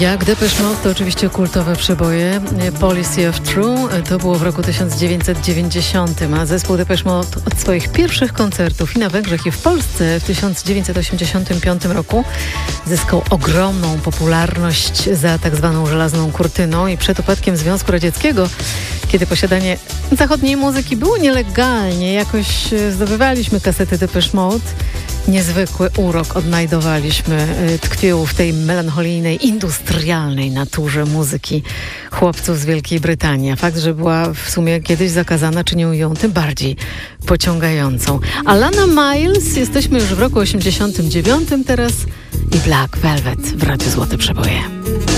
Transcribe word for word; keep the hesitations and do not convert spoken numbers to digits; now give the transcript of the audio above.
Jak Depeche Mode to oczywiście kultowe przeboje. Policy of True to było w roku tysiąc dziewięćset dziewięćdziesiątym, a zespół Depeche Mode od swoich pierwszych koncertów i na Węgrzech i w Polsce w tysiąc dziewięćset osiemdziesiątym piątym roku zyskał ogromną popularność za tak zwaną żelazną kurtyną i przed upadkiem Związku Radzieckiego, kiedy posiadanie zachodniej muzyki było nielegalnie, jakoś zdobywaliśmy kasety Depeche Mode. Niezwykły urok odnajdowaliśmy, tkwił w tej melancholijnej, industrialnej naturze muzyki chłopców z Wielkiej Brytanii. A fakt, że była w sumie kiedyś zakazana, czynił ją tym bardziej pociągającą. Alana Miles, jesteśmy już w roku osiemdziesiątym dziewiątym teraz i Black Velvet w Radiu Złote Przeboje.